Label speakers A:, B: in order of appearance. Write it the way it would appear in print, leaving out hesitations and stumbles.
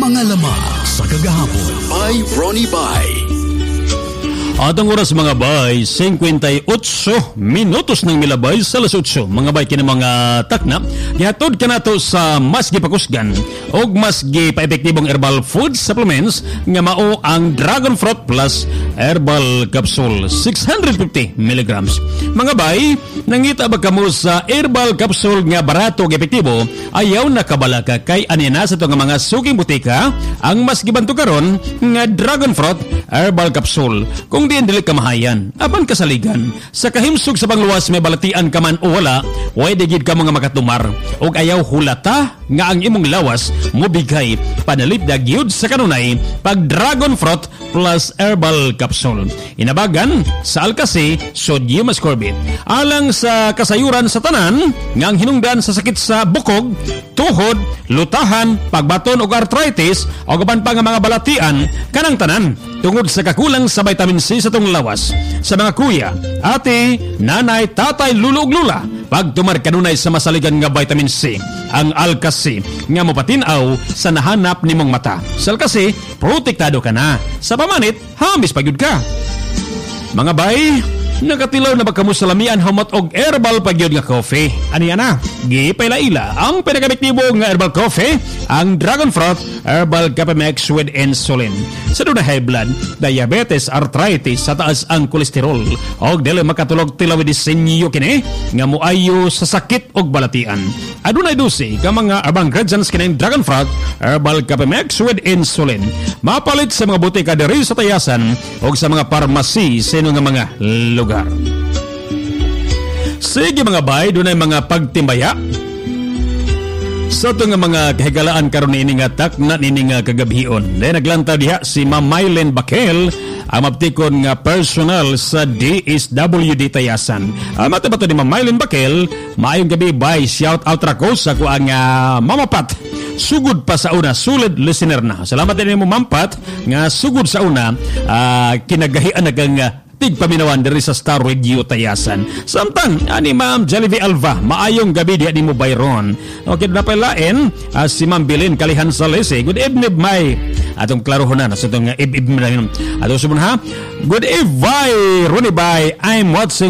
A: Mga lamang sa kagahapon by Ronnie Bay.
B: At ang oras mga bay, 58 minutos ng milabay sa alas 8. Mga bay kina mga takna, gihatod ka nato sa mas gipakusgan o mas gipa-epektibong herbal food supplements nga mao ang Dragon Fruit Plus Herbal Capsule 650 mg. Mga bay, nangita ba kamo sa herbal capsule nga barato ug epektibo, ayaw nakabala ka kay anina sa itong mga suking butika ang mas gibanto karon nga Dragon Fruit Herbal Capsule. Kung diin dili kamahayan, apan kasaligan, sa kahimsog sa pangluwas may balatian ka man o wala, pwede gid ka mga makatumar. Og ayaw hulata nga ang imong lawas mobigay panalipdag gyud sa kanunay pag Dragon Fruit Plus Herbal Capsule. Inabagan sa Alkasi, sodium ascorbate. Alang sa kasayuran sa tanan, nga ang hinungdan sa sakit sa bukog, tuhod, lutahan, pagbaton ug arthritis o gaban pa nga mga balatian, kanang tanan tungod sa kakulang sa vitamin C sa tong lawas. Sa mga kuya, ate, nanay, tatay, lulo ug lula, pagtumar kanunay sa masaligan nga vitamin C, ang Alkasi nga mopatinaw sa nahanap nimong mata. Sa Alkasi, protektado ka na. Sa pamanit, hamis pagyud ka. Mga bay, nakatilaw na ba kamo sa lamian humot og herbal pagyud nga coffee? Ani ana, gipaylaila ang pinakabektibo nga herbal coffee, ang Dragon Fruit Herbal Capamex with insulin. Sa duna high blood, diabetes, arthritis, sa taas ang kolesterol, og dili makatulog tilaw disenyo kini nga moayo sa sakit og balatian. Adunay dusi ka mga herbal ingredients kining Dragon Fruit Herbal Capamex with insulin. Mapalit sa mga butika diri sa Tayasan og sa mga pharmacy sa nga mga lugar. Sige mga bay, dunay mga pagtimbaya sa ito nga mga kahigalaan karon ini nga takna nini nga kagabhion. Dahil naglanta diha si Ma'am Mylene Bakel, ang maptikon nga personal sa DSWD Tayasan. Matabato ni Ma'am Mylene Bakel, maayong gabi bay, shout out rako sa ko ang mamapat. Sugod pa sa una, solid listener na. Salamat din mo Mampat nga sugod sa una, kinagahian na kang tigpaminawan diri sa Star Radio Tayasan. Samtang ani Ma'am Jollibee Alva, maayong gabi diha nimo Byron. Okay na palain si Ma'am Bilin Kalihan Salese. Good evening may atong klarohonan sa itong ib-ib ato subon ha. Good evening Ronnie Bay, I'm watching